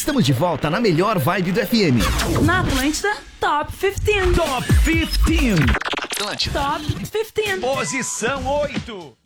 Estamos de volta na melhor vibe do FM. Na Atlântida, Top 15. Top 15. Atlântida. Top 15. Posição 8.